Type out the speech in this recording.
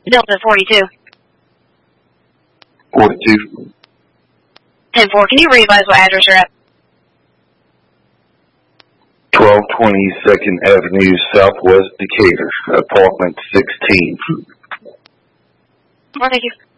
Delta 42. 42. 10-4. Can you re-advise what address you're at? 1220 2nd Avenue, Southwest Decatur, apartment 16. Well, thank you.